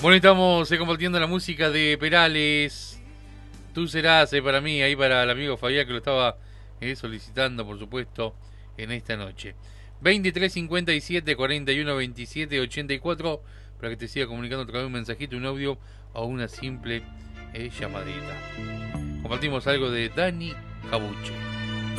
Bueno, estamos compartiendo la música de Perales. Tú serás para mí, ahí para el amigo Fabián que lo estaba solicitando, por supuesto, en esta noche. 2357 41 27 84 para que te siga comunicando a través de un mensajito, un audio o una simple llamadita. Compartimos algo de Dani Cabuche.